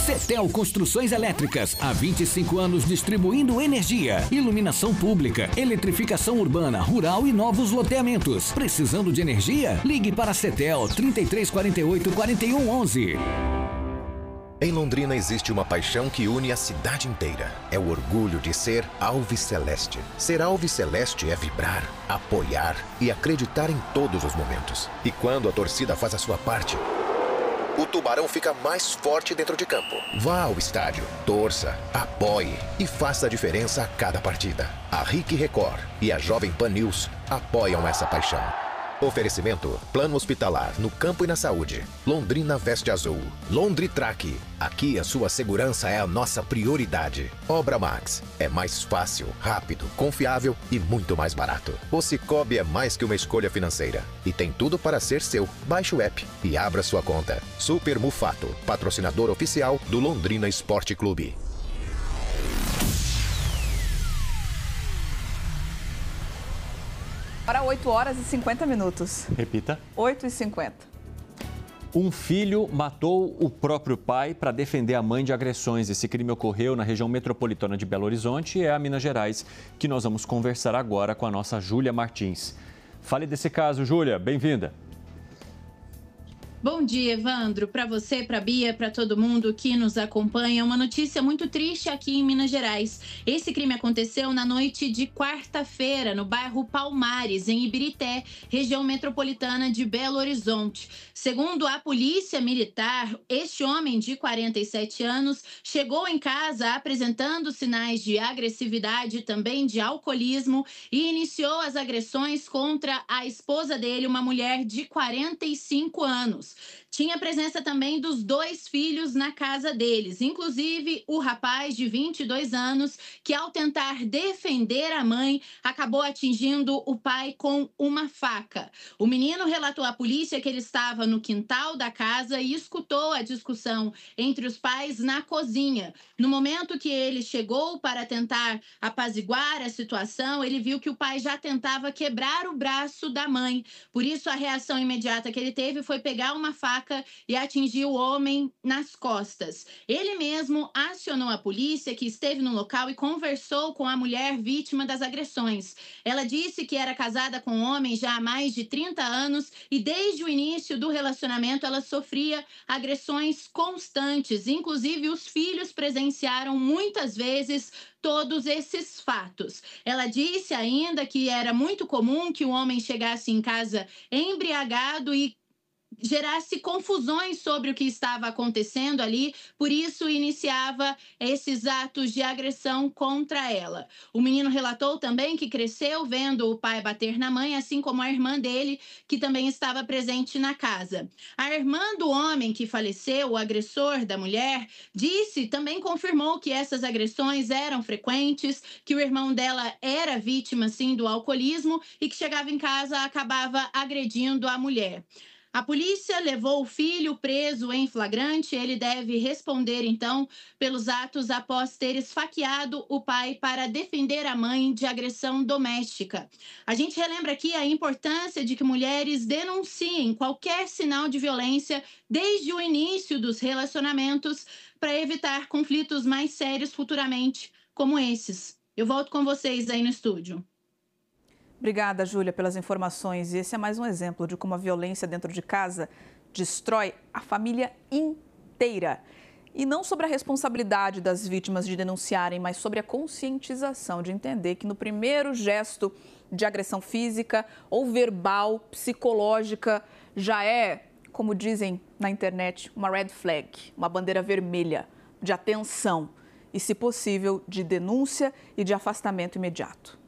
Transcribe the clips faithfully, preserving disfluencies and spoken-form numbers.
Cetel Construções Elétricas, há vinte e cinco anos distribuindo energia, iluminação pública, eletrificação urbana, rural e novos loteamentos. Precisando de energia? Ligue para a Cetel trinta e três quarenta e oito, quarenta e um onze. Em Londrina existe uma paixão que une a cidade inteira. É o orgulho de ser Alviceleste. Ser Alviceleste é vibrar, apoiar e acreditar em todos os momentos. E quando a torcida faz a sua parte, o Tubarão fica mais forte dentro de campo. Vá ao estádio, torça, apoie e faça a diferença a cada partida. A R I C Record e a Jovem Pan News apoiam essa paixão. Oferecimento: Plano Hospitalar no Campo e na Saúde. Londrina Veste Azul. Londritrack. Aqui a sua segurança é a nossa prioridade. Obra Max. É mais fácil, rápido, confiável e muito mais barato. O Cicobi é mais que uma escolha financeira e tem tudo para ser seu. Baixe o app e abra sua conta. Super Mufato, patrocinador oficial do Londrina Esporte Clube. Para oito horas e cinquenta minutos. Repita. oito e cinquenta. Um filho matou o próprio pai para defender a mãe de agressões. Esse crime ocorreu na região metropolitana de Belo Horizonte e é a Minas Gerais, que nós vamos conversar agora com a nossa Júlia Martins. Fale desse caso, Júlia. Bem-vinda. Bom dia, Evandro. Para você, para a Bia, para todo mundo que nos acompanha, uma notícia muito triste aqui em Minas Gerais. Esse crime aconteceu na noite de quarta-feira, no bairro Palmares, em Ibirité, região metropolitana de Belo Horizonte. Segundo a polícia militar, este homem de quarenta e sete anos chegou em casa apresentando sinais de agressividade, também de alcoolismo, e iniciou as agressões contra a esposa dele, uma mulher de quarenta e cinco anos. Tinha presença também dos dois filhos na casa deles, inclusive o rapaz de vinte e dois anos, que ao tentar defender a mãe, acabou atingindo o pai com uma faca. O menino relatou à polícia que ele estava no quintal da casa e escutou a discussão entre os pais na cozinha. No momento que ele chegou para tentar apaziguar a situação, ele viu que o pai já tentava quebrar o braço da mãe. Por isso, a reação imediata que ele teve foi pegar uma faca e atingir o homem nas costas. Ele mesmo acionou a polícia, que esteve no local e conversou com a mulher vítima das agressões. Ela disse que era casada com um homem já há mais de trinta anos e desde o início do relacionamento ela sofria agressões constantes. Inclusive, os filhos presenciaram muitas vezes todos esses fatos. Ela disse ainda que era muito comum que o homem chegasse em casa embriagado e gerasse confusões sobre o que estava acontecendo ali, por isso iniciava esses atos de agressão contra ela. O menino relatou também que cresceu vendo o pai bater na mãe, assim como a irmã dele, que também estava presente na casa. A irmã do homem que faleceu, o agressor da mulher, disse, também confirmou que essas agressões eram frequentes, que o irmão dela era vítima, sim, do alcoolismo e que chegava em casa acabava agredindo a mulher. A polícia levou o filho preso em flagrante. Ele deve responder, então, pelos atos após ter esfaqueado o pai para defender a mãe de agressão doméstica. A gente relembra aqui a importância de que mulheres denunciem qualquer sinal de violência desde o início dos relacionamentos para evitar conflitos mais sérios futuramente, como esses. Eu volto com vocês aí no estúdio. Obrigada, Júlia, pelas informações. E esse é mais um exemplo de como a violência dentro de casa destrói a família inteira. E não sobre a responsabilidade das vítimas de denunciarem, mas sobre a conscientização de entender que no primeiro gesto de agressão física ou verbal, psicológica, já é, como dizem na internet, uma red flag, uma bandeira vermelha de atenção e, se possível, de denúncia e de afastamento imediato.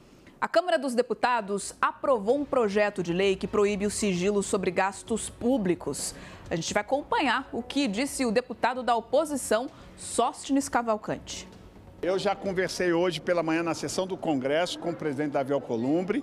A Câmara dos Deputados aprovou um projeto de lei que proíbe o sigilo sobre gastos públicos. A gente vai acompanhar o que disse o deputado da oposição, Sóstenes Cavalcante. Eu já conversei hoje pela manhã na sessão do Congresso com o presidente Davi Alcolumbre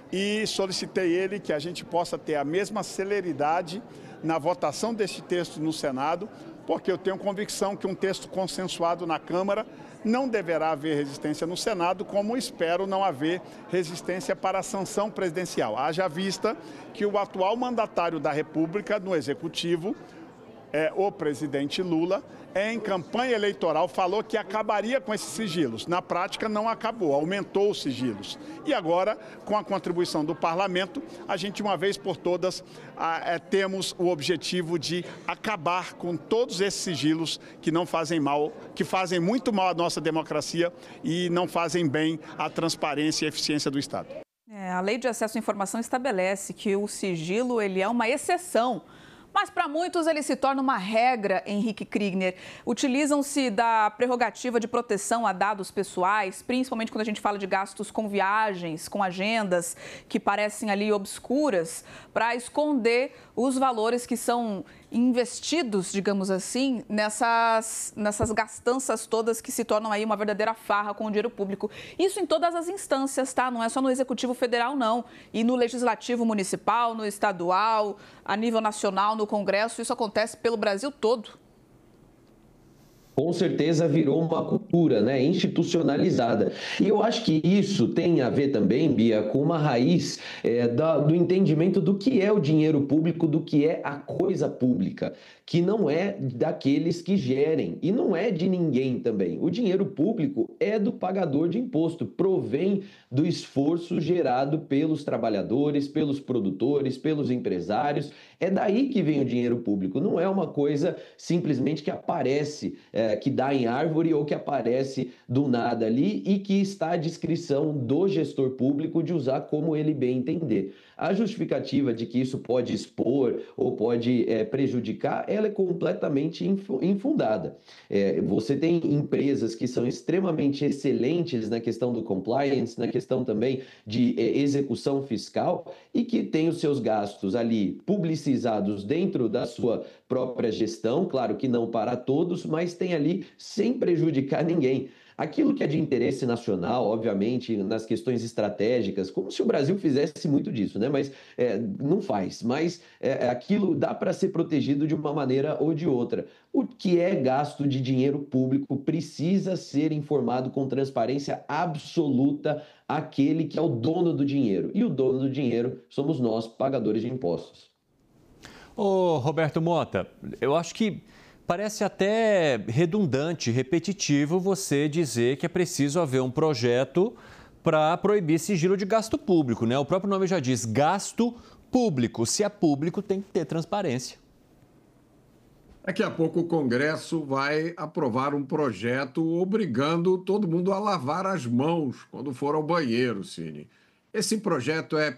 e solicitei ele que a gente possa ter a mesma celeridade na votação deste texto no Senado, porque eu tenho convicção que um texto consensuado na Câmara não deverá haver resistência no Senado, como espero não haver resistência para a sanção presidencial. Haja vista que o atual mandatário da República no Executivo é, o presidente Lula, em campanha eleitoral, falou que acabaria com esses sigilos. Na prática, não acabou, aumentou os sigilos. E agora, com a contribuição do parlamento, a gente, uma vez por todas, a, é, temos o objetivo de acabar com todos esses sigilos que não fazem mal, que fazem muito mal à nossa democracia e não fazem bem à transparência e eficiência do Estado. É, a Lei de Acesso à Informação estabelece que o sigilo ele é uma exceção. Mas para muitos ele se torna uma regra, Henrique Kriegner. Utilizam-se da prerrogativa de proteção a dados pessoais, principalmente quando a gente fala de gastos com viagens, com agendas que parecem ali obscuras, para esconder os valores que são investidos, digamos assim, nessas, nessas gastanças todas que se tornam aí uma verdadeira farra com o dinheiro público. Isso em todas as instâncias, tá? Não é só no Executivo Federal, não. E no Legislativo Municipal, no Estadual, a nível nacional, no Congresso, isso acontece pelo Brasil todo. Com certeza virou uma cultura, né, institucionalizada. E eu acho que isso tem a ver também, Bia, com uma raiz é, da, do entendimento do que é o dinheiro público, do que é a coisa pública, que não é daqueles que gerem e não é de ninguém também. O dinheiro público é do pagador de imposto, provém do esforço gerado pelos trabalhadores, pelos produtores, pelos empresários. É daí que vem o dinheiro público, não é uma coisa simplesmente que aparece, é, que dá em árvore ou que aparece do nada ali e que está à discrição do gestor público de usar como ele bem entender. A justificativa de que isso pode expor ou pode é, prejudicar, ela é completamente infundada. É, você tem empresas que são extremamente excelentes na questão do compliance, na questão também de é, execução fiscal e que têm os seus gastos ali publicizados dentro da sua própria gestão, claro que não para todos, mas tem ali sem prejudicar ninguém. Aquilo que é de interesse nacional, obviamente, nas questões estratégicas, como se o Brasil fizesse muito disso, né? Mas é, não faz. Mas é, aquilo dá para ser protegido de uma maneira ou de outra. O que é gasto de dinheiro público precisa ser informado com transparência absoluta àquele que é o dono do dinheiro. E o dono do dinheiro somos nós, pagadores de impostos. Ô, Roberto Mota, eu acho que parece até redundante, repetitivo você dizer que é preciso haver um projeto para proibir sigilo de gasto público, né? O próprio nome já diz, gasto público. Se é público, tem que ter transparência. Daqui a pouco o Congresso vai aprovar um projeto obrigando todo mundo a lavar as mãos quando for ao banheiro, Cine. Esse projeto é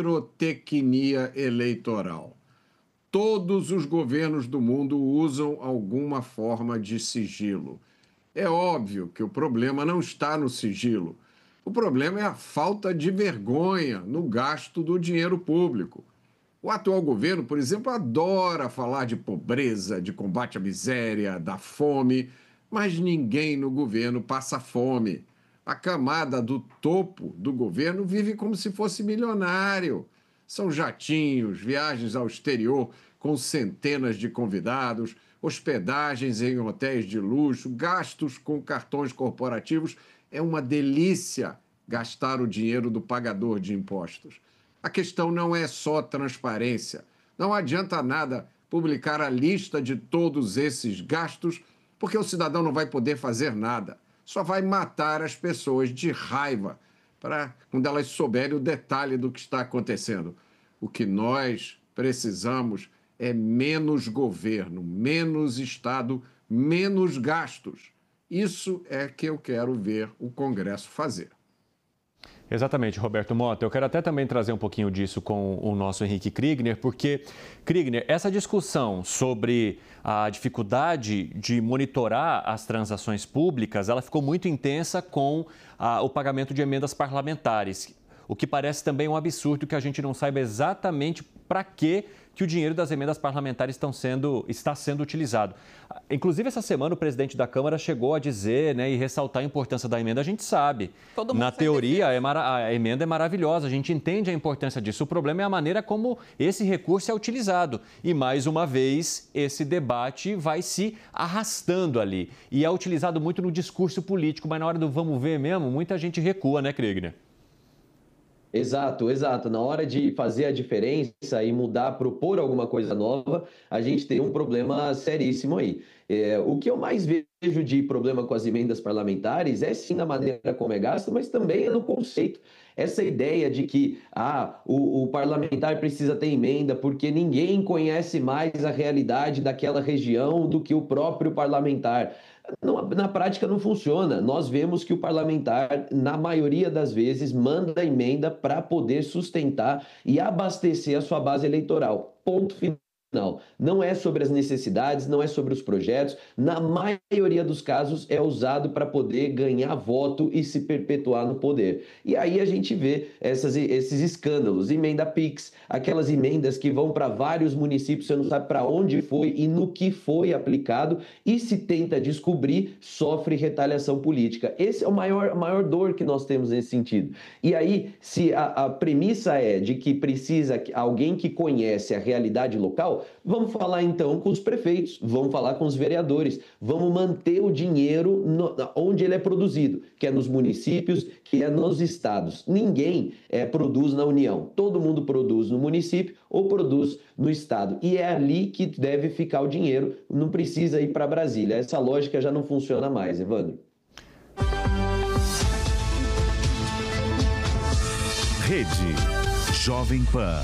pirotecnia eleitoral. Todos os governos do mundo usam alguma forma de sigilo. É óbvio que o problema não está no sigilo. O problema é a falta de vergonha no gasto do dinheiro público. O atual governo, por exemplo, adora falar de pobreza, de combate à miséria, da fome, mas ninguém no governo passa fome. A camada do topo do governo vive como se fosse milionário. São jatinhos, viagens ao exterior com centenas de convidados, hospedagens em hotéis de luxo, gastos com cartões corporativos. É uma delícia gastar o dinheiro do pagador de impostos. A questão não é só transparência. Não adianta nada publicar a lista de todos esses gastos, porque o cidadão não vai poder fazer nada. Só vai matar as pessoas de raiva, para quando elas souberem o detalhe do que está acontecendo. O que nós precisamos é menos governo, menos Estado, menos gastos. Isso é que eu quero ver o Congresso fazer. Exatamente, Roberto Mota. Eu quero até também trazer um pouquinho disso com o nosso Henrique Kriegner, porque, Kriegner, essa discussão sobre a dificuldade de monitorar as transações públicas, ela ficou muito intensa com a, o pagamento de emendas parlamentares, o que parece também um absurdo que a gente não saiba exatamente para que que o dinheiro das emendas parlamentares estão sendo, está sendo utilizado. Inclusive, essa semana, o presidente da Câmara chegou a dizer, né, e ressaltar a importância da emenda. A gente sabe. Todo mundo Na teoria, é a emenda é maravilhosa, a gente entende a importância disso. O problema é a maneira como esse recurso é utilizado. E, mais uma vez, esse debate vai se arrastando ali. E é utilizado muito no discurso político, mas na hora do vamos ver mesmo, muita gente recua, né, Kriegner? Exato, exato. Na hora de fazer a diferença e mudar, propor alguma coisa nova, a gente tem um problema seríssimo aí. É, o que eu mais vejo de problema com as emendas parlamentares é sim na maneira como é gasto, mas também é no conceito. Essa ideia de que ah, o, o parlamentar precisa ter emenda porque ninguém conhece mais a realidade daquela região do que o próprio parlamentar. Não, na prática não funciona. Nós vemos que o parlamentar, na maioria das vezes, manda emenda para poder sustentar e abastecer a sua base eleitoral. Ponto final. Não, não é sobre as necessidades, não é sobre os projetos. Na maioria dos casos é usado para poder ganhar voto e se perpetuar no poder. E aí a gente vê essas, esses escândalos, emenda Pix, aquelas emendas que vão para vários municípios, você não sabe para onde foi e no que foi aplicado, e se tenta descobrir, sofre retaliação política. Esse é o maior, a maior dor que nós temos nesse sentido. E aí, se a, a premissa é de que precisa alguém que conhece a realidade local, vamos falar então com os prefeitos, vamos falar com os vereadores, vamos manter o dinheiro no, onde ele é produzido, que é nos municípios, que é nos estados. Ninguém é, produz na União, todo mundo produz no município ou produz no estado. E é ali que deve ficar o dinheiro, não precisa ir para Brasília. Essa lógica já não funciona mais, Evandro. Rede Jovem Pan.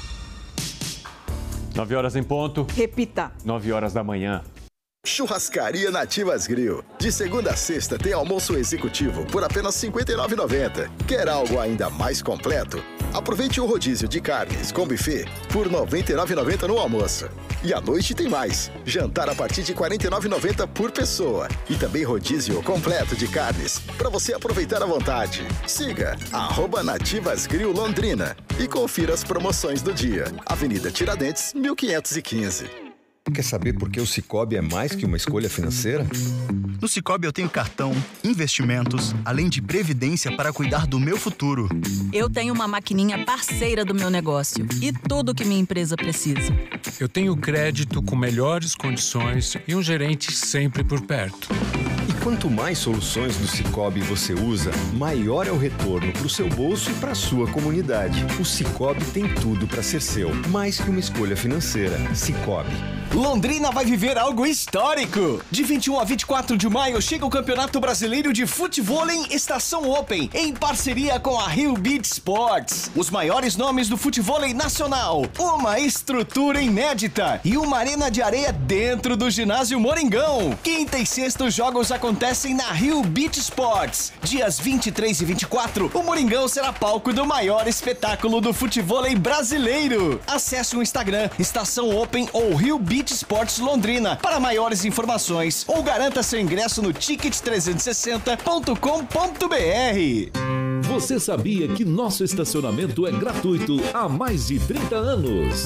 Nove horas em ponto. Repita. Nove horas da manhã. Churrascaria Nativas Grill. De segunda a sexta tem almoço executivo por apenas cinquenta e nove reais e noventa centavos. Quer algo ainda mais completo? Aproveite o rodízio de carnes com buffet por noventa e nove reais e noventa centavos no almoço. E à noite tem mais. Jantar a partir de quarenta e nove reais e noventa centavos por pessoa. E também rodízio completo de carnes para você aproveitar à vontade. Siga arroba Nativas Grill Londrina e confira as promoções do dia. Avenida Tiradentes, mil quinhentos e quinze. Quer saber por que o Sicoob é mais que uma escolha financeira? No Sicoob eu tenho cartão, investimentos, além de previdência para cuidar do meu futuro. Eu tenho uma maquininha parceira do meu negócio e tudo que minha empresa precisa. Eu tenho crédito com melhores condições e um gerente sempre por perto. E quanto mais soluções do Sicoob você usa, maior é o retorno para o seu bolso e para a sua comunidade. O Sicoob tem tudo para ser seu, mais que uma escolha financeira. Sicoob. Londrina vai viver algo histórico! De vinte e um a vinte e quatro de maio chega o Campeonato Brasileiro de Futevôlei Estação Open, em parceria com a Rio Beach Sports. Os maiores nomes do futevôlei nacional, uma estrutura inédita e uma arena de areia dentro do ginásio Moringão. Quinta e sexta os jogos acontecem na Rio Beach Sports. Dias vinte e três e vinte e quatro, o Moringão será palco do maior espetáculo do futevôlei brasileiro. Acesse o Instagram Estação Open ou Rio Beach Esportes Londrina para maiores informações ou garanta seu ingresso no ticket trezentos e sessenta ponto com ponto br. Você sabia que nosso estacionamento é gratuito há mais de trinta anos?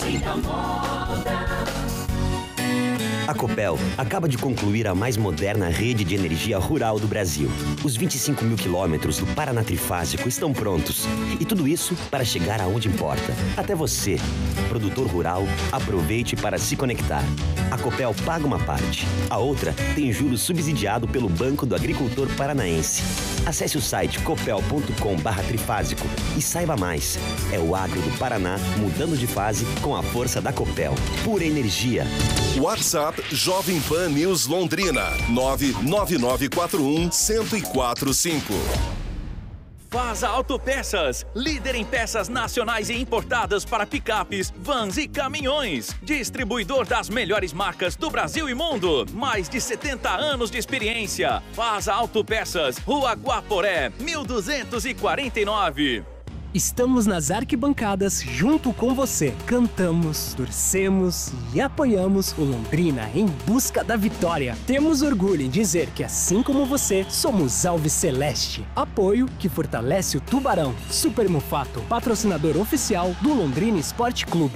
A Copel acaba de concluir a mais moderna rede de energia rural do Brasil. Os vinte e cinco mil quilômetros do Paraná Trifásico estão prontos. E tudo isso para chegar aonde importa. Até você, produtor rural, aproveite para se conectar. A Copel paga uma parte. A outra tem juros subsidiado pelo Banco do Agricultor Paranaense. Acesse o site copel ponto com barra trifásico e saiba mais. É o agro do Paraná mudando de fase com a força da Copel. Pura energia. WhatsApp Jovem Pan News Londrina nove nove nove quatro um zero zero quatro cinco. Vaza Autopeças, líder em peças nacionais e importadas para picapes, vans e caminhões. Distribuidor das melhores marcas do Brasil e mundo. Mais de setenta anos de experiência. Vaza Autopeças, Rua Guaporé, mil duzentos e quarenta e nove. Estamos nas arquibancadas junto com você. Cantamos, torcemos e apoiamos o Londrina em busca da vitória. Temos orgulho em dizer que, assim como você, somos Alves Celeste. Apoio que fortalece o Tubarão. Super Mufato, patrocinador oficial do Londrina Esporte Clube.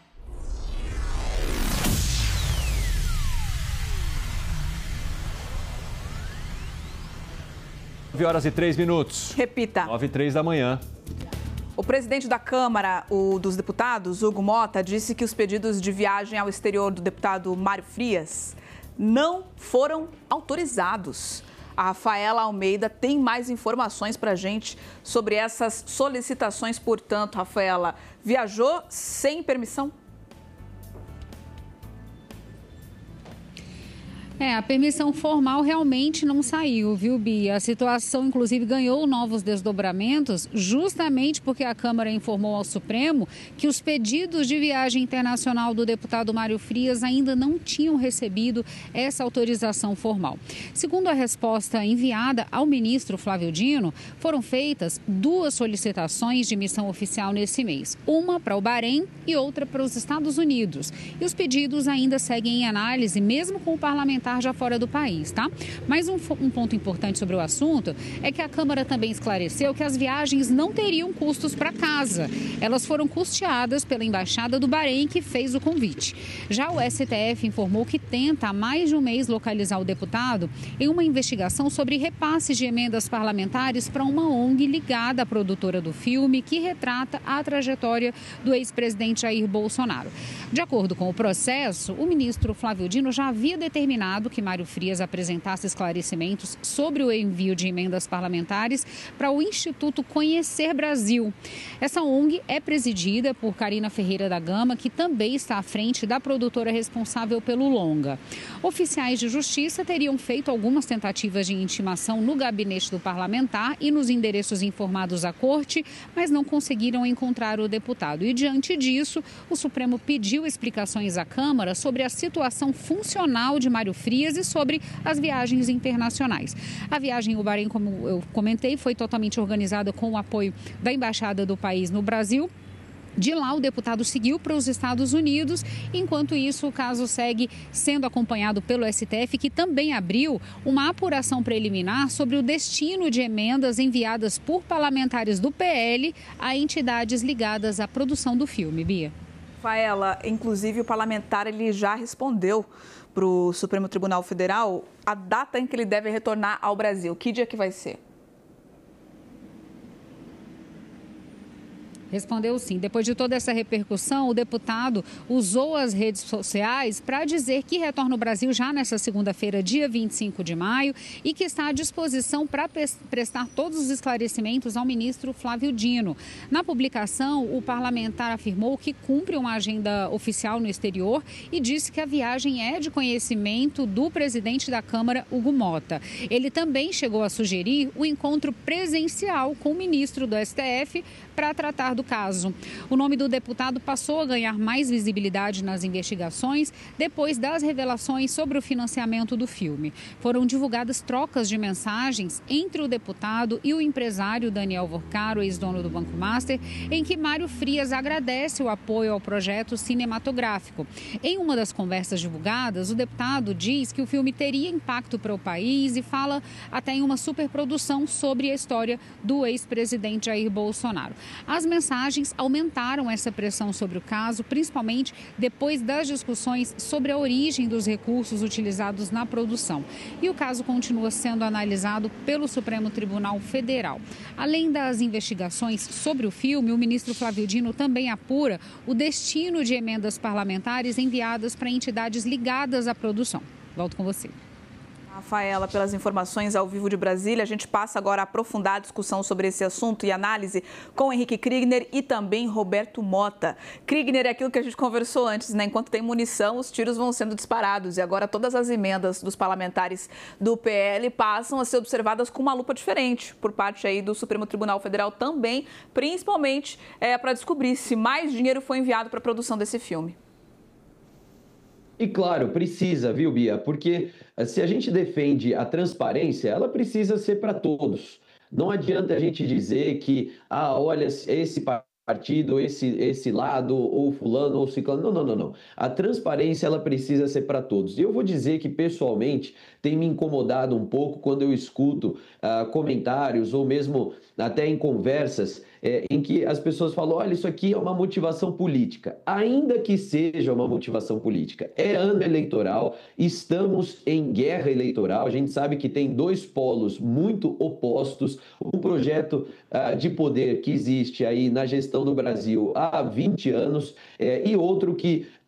nove horas e três minutos. Repita. nove e três da manhã. O presidente da Câmara o, dos Deputados, Hugo Mota, disse que os pedidos de viagem ao exterior do deputado Mário Frias não foram autorizados. A Rafaela Almeida tem mais informações para a gente sobre essas solicitações. Portanto, Rafaela, viajou sem permissão? É, a permissão formal realmente não saiu, viu, Bia? A situação, inclusive, ganhou novos desdobramentos justamente porque a Câmara informou ao Supremo que os pedidos de viagem internacional do deputado Mário Frias ainda não tinham recebido essa autorização formal. Segundo a resposta enviada ao ministro Flávio Dino, foram feitas duas solicitações de missão oficial nesse mês, uma para o Bahrein e outra para os Estados Unidos. E os pedidos ainda seguem em análise, mesmo com o parlamentar já fora do país, tá? Mas um, um ponto importante sobre o assunto é que a Câmara também esclareceu que as viagens não teriam custos para casa. Elas foram custeadas pela Embaixada do Bahrein, que fez o convite. Já o S T F informou que tenta há mais de um mês localizar o deputado em uma investigação sobre repasses de emendas parlamentares para uma O N G ligada à produtora do filme que retrata a trajetória do ex-presidente Jair Bolsonaro. De acordo com o processo, o ministro Flávio Dino já havia determinado que Mário Frias apresentasse esclarecimentos sobre o envio de emendas parlamentares para o Instituto Conhecer Brasil. Essa O N G é presidida por Carina Ferreira da Gama, que também está à frente da produtora responsável pelo longa. Oficiais de justiça teriam feito algumas tentativas de intimação no gabinete do parlamentar e nos endereços informados à corte, mas não conseguiram encontrar o deputado. E diante disso, o Supremo pediu explicações à Câmara sobre a situação funcional de Mário Frias e sobre as viagens internacionais. A viagem ao Bahrein, como eu comentei, foi totalmente organizada com o apoio da Embaixada do país no Brasil. De lá, o deputado seguiu para os Estados Unidos. Enquanto isso, o caso segue sendo acompanhado pelo S T F, que também abriu uma apuração preliminar sobre o destino de emendas enviadas por parlamentares do P L a entidades ligadas à produção do filme. Bia. Rafaela, inclusive o parlamentar ele já respondeu para o Supremo Tribunal Federal a data em que ele deve retornar ao Brasil. Que dia que vai ser? Respondeu sim. Depois de toda essa repercussão, o deputado usou as redes sociais para dizer que retorna ao Brasil já nessa segunda-feira, dia vinte e cinco de maio, e que está à disposição para prestar todos os esclarecimentos ao ministro Flávio Dino. Na publicação, o parlamentar afirmou que cumpre uma agenda oficial no exterior e disse que a viagem é de conhecimento do presidente da Câmara, Hugo Mota. Ele também chegou a sugerir o encontro presencial com o ministro do S T F para tratar do caso. O nome do deputado passou a ganhar mais visibilidade nas investigações depois das revelações sobre o financiamento do filme. Foram divulgadas trocas de mensagens entre o deputado e o empresário Daniel Vorcaro, ex-dono do Banco Master, em que Mário Frias agradece o apoio ao projeto cinematográfico. Em uma das conversas divulgadas, o deputado diz que o filme teria impacto para o país e fala até em uma superprodução sobre a história do ex-presidente Jair Bolsonaro. As mensagens aumentaram essa pressão sobre o caso, principalmente depois das discussões sobre a origem dos recursos utilizados na produção. E o caso continua sendo analisado pelo Supremo Tribunal Federal. Além das investigações sobre o filme, o ministro Flávio Dino também apura o destino de emendas parlamentares enviadas para entidades ligadas à produção. Volto com você. Rafaela, pelas informações ao vivo de Brasília. A gente passa agora a aprofundar a discussão sobre esse assunto e análise com Henrique Kriegner e também Roberto Mota. Kriegner, é aquilo que a gente conversou antes, né? Enquanto tem munição, os tiros vão sendo disparados. E agora todas as emendas dos parlamentares do P L passam a ser observadas com uma lupa diferente por parte aí do Supremo Tribunal Federal também, principalmente é, para descobrir se mais dinheiro foi enviado para a produção desse filme. E claro, precisa, viu, Bia? Porque se a gente defende a transparência, ela precisa ser para todos. Não adianta a gente dizer que, ah, olha, esse partido, esse, esse lado, ou fulano, ou ciclano. Não, não, não, não. A transparência, ela precisa ser para todos. E eu vou dizer que, pessoalmente, tem me incomodado um pouco quando eu escuto uh, comentários, ou mesmo até em conversas, é, em que as pessoas falam, olha, isso aqui é uma motivação política. Ainda que seja uma motivação política, é ano eleitoral, estamos em guerra eleitoral, a gente sabe que tem dois polos muito opostos, um projeto uh, de poder que existe aí na gestão do Brasil há vinte anos, é, e outro que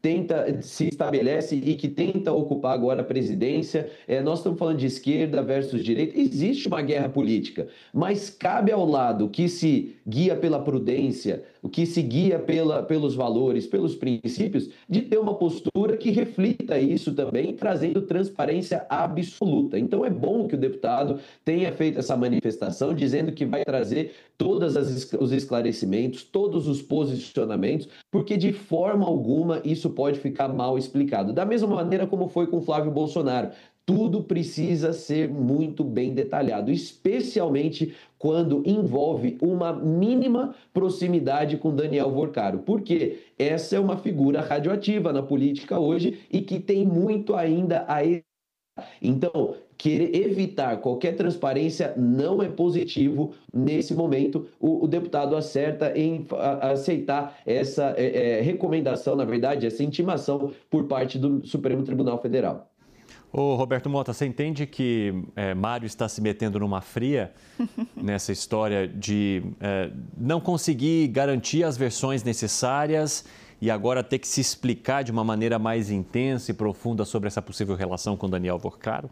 tenta, se estabelece e que tenta ocupar agora a presidência. É, nós estamos falando de esquerda versus direita. Existe uma guerra política, mas cabe ao lado que se guia pela prudência, o que se guia pela, pelos valores, pelos princípios, de ter uma postura que reflita isso também, trazendo transparência absoluta. Então é bom que o deputado tenha feito essa manifestação, dizendo que vai trazer todos os esclarecimentos, todos os posicionamentos, porque de forma alguma isso pode ficar mal explicado. Da mesma maneira como foi com Flávio Bolsonaro. Tudo precisa ser muito bem detalhado, especialmente quando envolve uma mínima proximidade com Daniel Vorcaro, porque essa é uma figura radioativa na política hoje e que tem muito ainda a... Então, querer evitar qualquer transparência não é positivo nesse momento. O, o deputado acerta em a, aceitar essa é, é, recomendação, na verdade, essa intimação por parte do Supremo Tribunal Federal. Ô, Roberto Mota, você entende que é, Mário está se metendo numa fria nessa história de é, não conseguir garantir as versões necessárias e agora ter que se explicar de uma maneira mais intensa e profunda sobre essa possível relação com Daniel Vorcaro?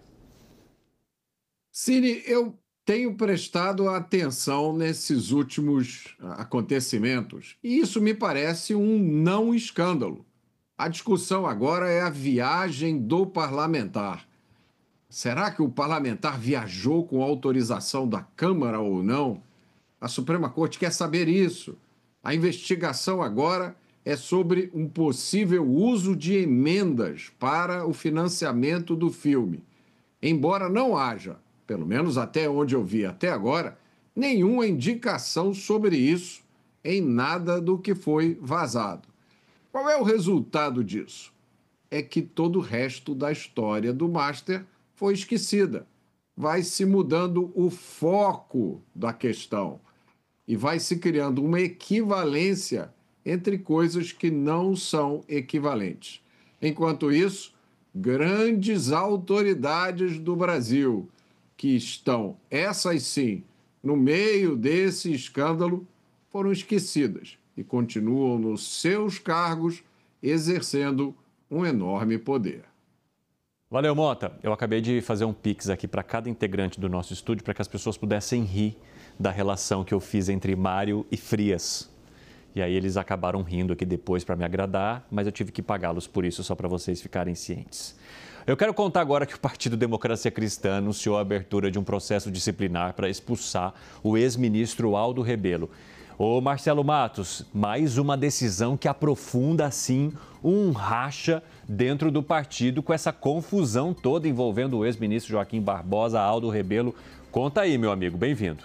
Cine, eu tenho prestado atenção nesses últimos acontecimentos e isso me parece um não escândalo. A discussão agora é a viagem do parlamentar. Será que o parlamentar viajou com autorização da Câmara ou não? A Suprema Corte quer saber isso. A investigação agora é sobre um possível uso de emendas para o financiamento do filme. Embora não haja, pelo menos até onde eu vi até agora, nenhuma indicação sobre isso em nada do que foi vazado. Qual é o resultado disso? É que todo o resto da história do Master foi esquecida. Vai se mudando o foco da questão e vai se criando uma equivalência entre coisas que não são equivalentes. Enquanto isso, grandes autoridades do Brasil, que estão, essas sim, no meio desse escândalo, foram esquecidas e continuam nos seus cargos, exercendo um enorme poder. Valeu, Mota. Eu acabei de fazer um pix aqui para cada integrante do nosso estúdio para que as pessoas pudessem rir da relação que eu fiz entre Mário e Frias. E aí eles acabaram rindo aqui depois para me agradar, mas eu tive que pagá-los por isso, só para vocês ficarem cientes. Eu quero contar agora que o Partido Democracia Cristã anunciou a abertura de um processo disciplinar para expulsar o ex-ministro Aldo Rebelo. Ô Marcelo Matos, mais uma decisão que aprofunda, assim, um racha dentro do partido com essa confusão toda envolvendo o ex-ministro Joaquim Barbosa, Aldo Rebelo. Conta aí, meu amigo, bem-vindo.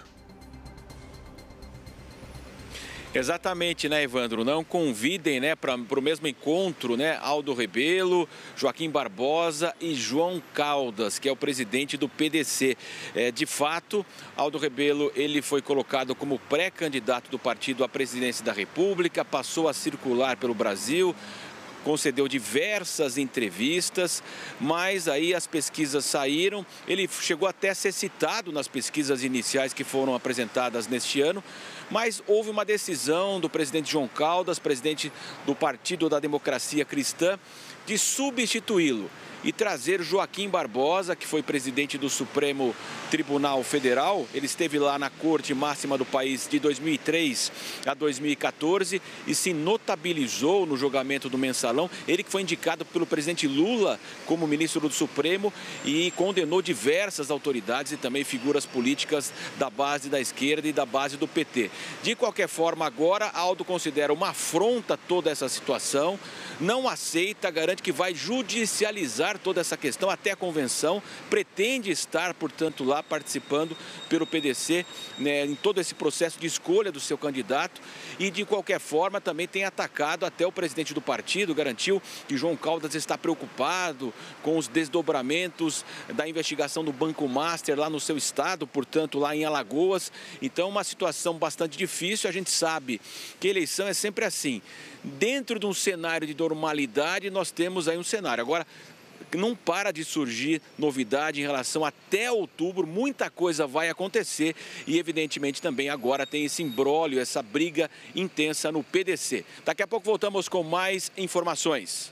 Exatamente, né, Evandro? Não convidem, né, para o mesmo encontro, né, Aldo Rebelo, Joaquim Barbosa e João Caldas, que é o presidente do P D C. É, de fato, Aldo Rebelo ele foi colocado como pré-candidato do partido à presidência da República, passou a circular pelo Brasil, concedeu diversas entrevistas, mas aí as pesquisas saíram, ele chegou até a ser citado nas pesquisas iniciais que foram apresentadas neste ano, mas houve uma decisão do presidente João Caldas, presidente do Partido da Democracia Cristã, de substituí-lo e trazer Joaquim Barbosa, que foi presidente do Supremo Tribunal Federal. Ele esteve lá na Corte Máxima do país de dois mil e três a dois mil e quatorze e se notabilizou no julgamento do Mensalão. Ele que foi indicado pelo presidente Lula como ministro do Supremo e condenou diversas autoridades e também figuras políticas da base da esquerda e da base do P T. De qualquer forma, agora, Aldo considera uma afronta toda essa situação, não aceita, garante que vai judicializar toda essa questão até a convenção, pretende estar, portanto, lá participando pelo P D C, né, em todo esse processo de escolha do seu candidato e, de qualquer forma, também tem atacado até o presidente do partido, garantiu que João Caldas está preocupado com os desdobramentos da investigação do Banco Master lá no seu estado, portanto, lá em Alagoas. Então, uma situação bastante difícil. A gente sabe que eleição é sempre assim. Dentro de um cenário de normalidade, nós temos aí um cenário. Agora, não para de surgir novidade em relação até outubro, muita coisa vai acontecer e, evidentemente, também agora tem esse imbróglio, essa briga intensa no P D C. Daqui a pouco voltamos com mais informações.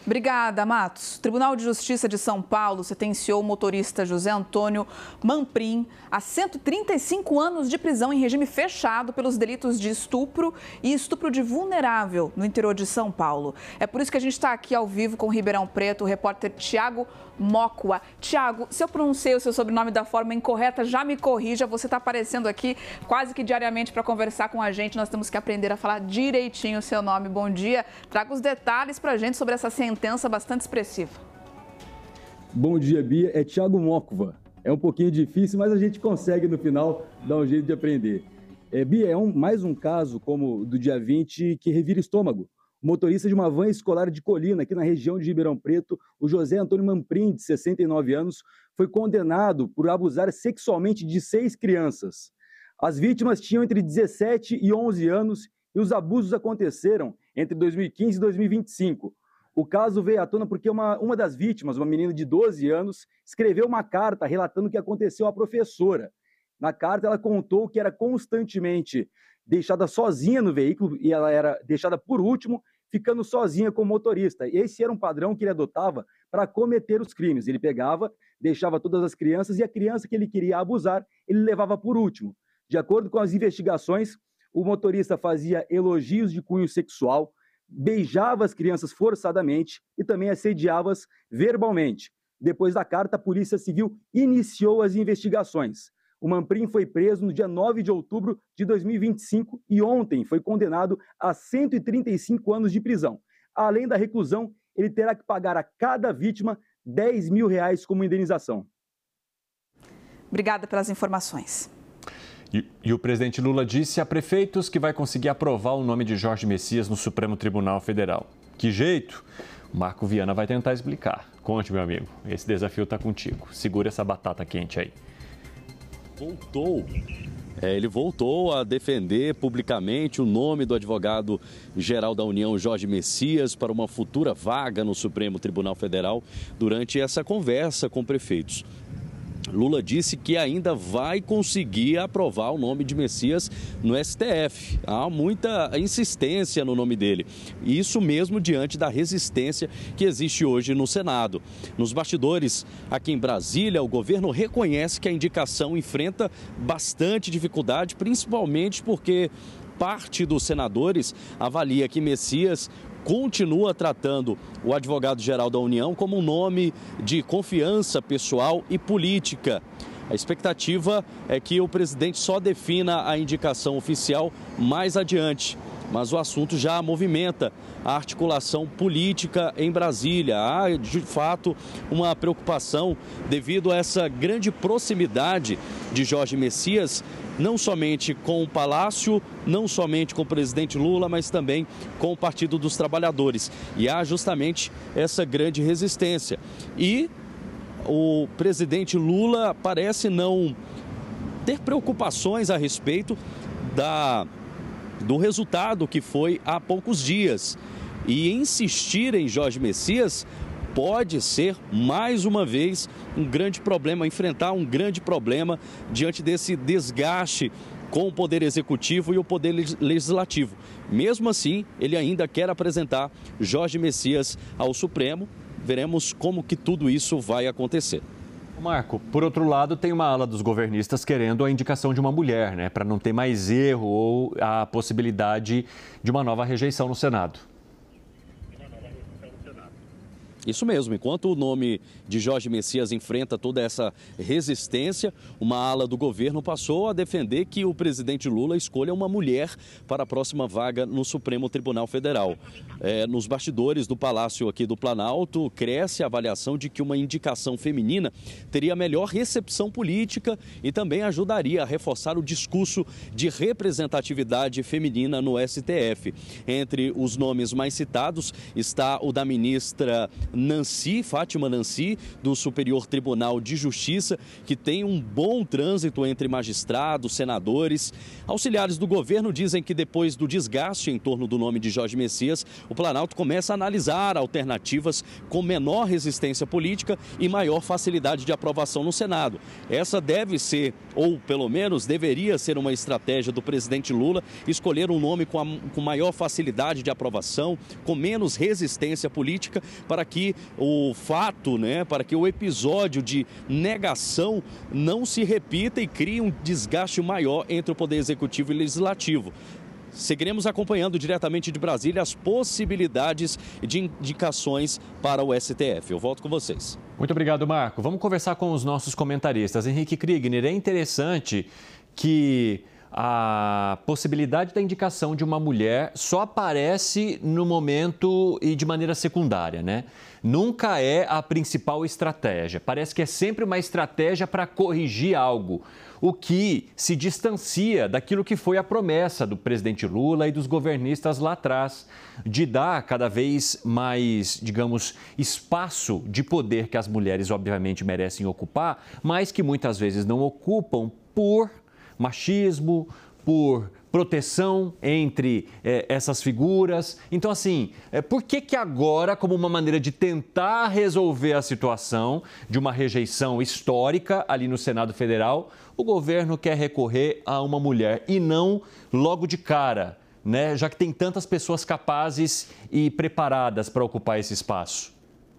Obrigada, Matos. O Tribunal de Justiça de São Paulo sentenciou o motorista José Antônio Mamprim a cento e trinta e cinco anos de prisão em regime fechado pelos delitos de estupro e estupro de vulnerável no interior de São Paulo. É por isso que a gente está aqui ao vivo com o Ribeirão Preto, o repórter Tiago Mocua. Tiago, se eu pronunciei o seu sobrenome da forma incorreta, já me corrija. Você está aparecendo aqui quase que diariamente para conversar com a gente. Nós temos que aprender a falar direitinho o seu nome. Bom dia. Traga os detalhes para a gente sobre essa sentença bastante expressiva. Bom dia, Bia. É Tiago Mocua. É um pouquinho difícil, mas a gente consegue no final dar um jeito de aprender. É, Bia, é um, mais um caso como do dia vinte que revira estômago. O motorista de uma van escolar de Colina, aqui na região de Ribeirão Preto, o José Antônio Mamprim, de sessenta e nove anos, foi condenado por abusar sexualmente de seis crianças. As vítimas tinham entre dezessete e onze anos e os abusos aconteceram entre dois mil e quinze e dois mil e vinte e cinco. O caso veio à tona porque uma, uma das vítimas, uma menina de doze anos, escreveu uma carta relatando o que aconteceu à professora. Na carta, ela contou que era constantemente deixada sozinha no veículo e ela era deixada por último, ficando sozinha com o motorista. Esse era um padrão que ele adotava para cometer os crimes. Ele pegava, deixava todas as crianças e a criança que ele queria abusar, ele levava por último. De acordo com as investigações, o motorista fazia elogios de cunho sexual, beijava as crianças forçadamente e também assediava-as verbalmente. Depois da carta, a Polícia Civil iniciou as investigações. O Mamprim foi preso no dia nove de outubro de dois mil e vinte e cinco e ontem foi condenado a cento e trinta e cinco anos de prisão. Além da reclusão, ele terá que pagar a cada vítima dez mil reais como indenização. Obrigada pelas informações. E, e o presidente Lula disse a prefeitos que vai conseguir aprovar o nome de Jorge Messias no Supremo Tribunal Federal. Que jeito? O Marco Viana vai tentar explicar. Conte, meu amigo. Esse desafio está contigo. Segura essa batata quente aí. Voltou. É, ele voltou a defender publicamente o nome do advogado-geral da União, Jorge Messias, para uma futura vaga no Supremo Tribunal Federal durante essa conversa com prefeitos. Lula disse que ainda vai conseguir aprovar o nome de Messias no S T F. Há muita insistência no nome dele. Isso mesmo diante da resistência que existe hoje no Senado. Nos bastidores, aqui em Brasília, o governo reconhece que a indicação enfrenta bastante dificuldade, principalmente porque parte dos senadores avalia que Messias continua tratando o advogado-geral da União como um nome de confiança pessoal e política. A expectativa é que o presidente só defina a indicação oficial mais adiante. Mas o assunto já movimenta a articulação política em Brasília. Há, de fato, uma preocupação devido a essa grande proximidade de Jorge Messias, não somente com o Palácio, não somente com o presidente Lula, mas também com o Partido dos Trabalhadores. E há justamente essa grande resistência. E o presidente Lula parece não ter preocupações a respeito da... do resultado que foi há poucos dias. E insistir em Jorge Messias pode ser, mais uma vez, um grande problema, enfrentar um grande problema diante desse desgaste com o Poder Executivo e o Poder Legislativo. Mesmo assim, ele ainda quer apresentar Jorge Messias ao Supremo. Veremos como que tudo isso vai acontecer. Marco, por outro lado, tem uma ala dos governistas querendo a indicação de uma mulher, né, para não ter mais erro ou a possibilidade de uma nova rejeição no Senado. Isso mesmo, enquanto o nome de Jorge Messias enfrenta toda essa resistência, uma ala do governo passou a defender que o presidente Lula escolha uma mulher para a próxima vaga no Supremo Tribunal Federal. É, nos bastidores do Palácio aqui do Planalto, cresce a avaliação de que uma indicação feminina teria melhor recepção política e também ajudaria a reforçar o discurso de representatividade feminina no S T F. Entre os nomes mais citados está o da ministra Nancy, Fátima Nancy, do Superior Tribunal de Justiça, que tem um bom trânsito entre magistrados, senadores. Auxiliares do governo dizem que depois do desgaste em torno do nome de Jorge Messias, o Planalto começa a analisar alternativas com menor resistência política e maior facilidade de aprovação no Senado. Essa deve ser, ou pelo menos deveria ser, uma estratégia do presidente Lula, escolher um nome com, a, com maior facilidade de aprovação, com menos resistência política, para que o fato, né, para que o episódio de negação não se repita e crie um desgaste maior entre o Poder Executivo e Legislativo. Seguiremos acompanhando diretamente de Brasília as possibilidades de indicações para o S T F. Eu volto com vocês. Muito obrigado, Marco. Vamos conversar com os nossos comentaristas. Henrique Kriegner, é interessante que a possibilidade da indicação de uma mulher só aparece no momento e de maneira secundária, né? Nunca é a principal estratégia. Parece que é sempre uma estratégia para corrigir algo, o que se distancia daquilo que foi a promessa do presidente Lula e dos governistas lá atrás, de dar cada vez mais, digamos, espaço de poder que as mulheres obviamente merecem ocupar, mas que muitas vezes não ocupam por machismo, por proteção entre eh, essas figuras. Então, assim, eh, por que que agora, como uma maneira de tentar resolver a situação de uma rejeição histórica ali no Senado Federal, o governo quer recorrer a uma mulher e não logo de cara, né? Já que tem tantas pessoas capazes e preparadas para ocupar esse espaço?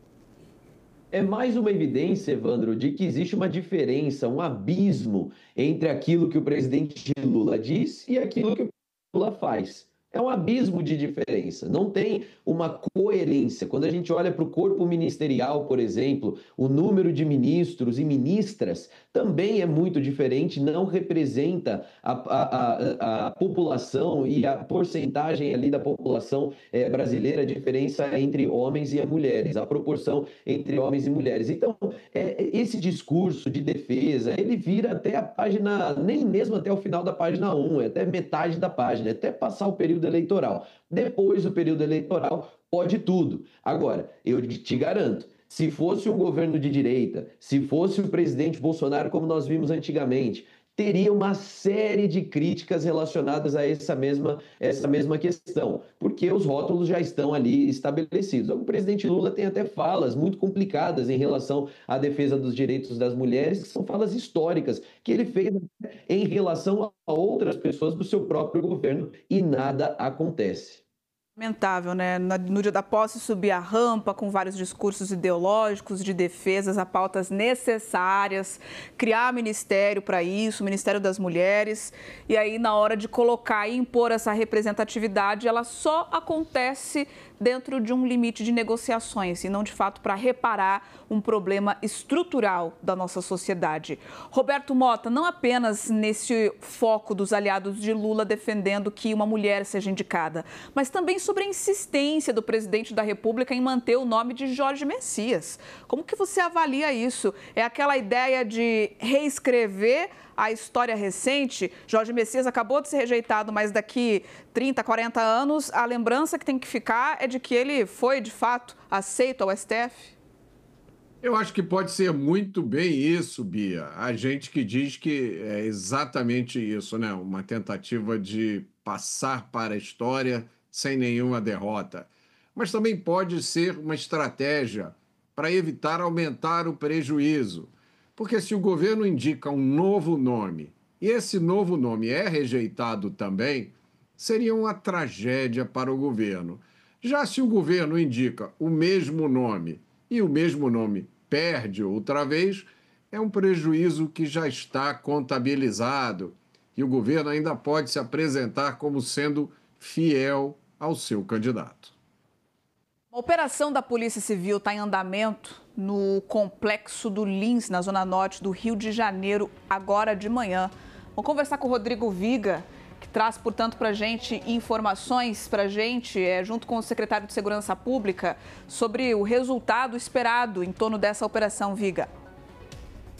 É mais uma evidência, Evandro, de que existe uma diferença, um abismo entre aquilo que o presidente Lula diz e aquilo que o Lula faz. É um abismo de diferença, não tem uma coerência. Quando a gente olha para o corpo ministerial, por exemplo, o número de ministros e ministras também é muito diferente, não representa a, a, a, a população e a porcentagem ali da população é, brasileira, a diferença entre homens e mulheres, a proporção entre homens e mulheres. Então, é, esse discurso de defesa, ele vira até a página, nem mesmo até o final da página um, é até metade da página, até passar o período eleitoral. Depois do período eleitoral, pode tudo. Agora, eu te garanto, se fosse um governo de direita, se fosse o presidente Bolsonaro, como nós vimos antigamente, teria uma série de críticas relacionadas a essa mesma, essa mesma questão, porque os rótulos já estão ali estabelecidos. O presidente Lula tem até falas muito complicadas em relação à defesa dos direitos das mulheres, que são falas históricas, que ele fez em relação a outras pessoas do seu próprio governo, e nada acontece. Lamentável, né? No dia da posse, subir a rampa com vários discursos ideológicos de defesas a pautas necessárias, criar ministério para isso, Ministério das Mulheres, e aí na hora de colocar e impor essa representatividade, ela só acontece dentro de um limite de negociações e não de fato para reparar um problema estrutural da nossa sociedade. Roberto Mota, não apenas nesse foco dos aliados de Lula defendendo que uma mulher seja indicada, mas também sobre a insistência do presidente da República em manter o nome de Jorge Messias. Como que você avalia isso? É aquela ideia de reescrever a história recente? Jorge Messias acabou de ser rejeitado, mas daqui trinta, quarenta anos, a lembrança que tem que ficar é de que ele foi, de fato, aceito ao S T F? Eu acho que pode ser muito bem isso, Bia. A gente que diz que é exatamente isso, né? Uma tentativa de passar para a história sem nenhuma derrota. Mas também pode ser uma estratégia para evitar aumentar o prejuízo. Porque se o governo indica um novo nome e esse novo nome é rejeitado também, seria uma tragédia para o governo. Já se o governo indica o mesmo nome e o mesmo nome perde outra vez, é um prejuízo que já está contabilizado e o governo ainda pode se apresentar como sendo fiel ao seu candidato. A operação da Polícia Civil está em andamento no complexo do Lins, na zona norte do Rio de Janeiro, agora de manhã. Vamos conversar com o Rodrigo Viga, que traz, portanto, para a gente informações, para a gente, é, junto com o secretário de Segurança Pública, sobre o resultado esperado em torno dessa operação, Viga.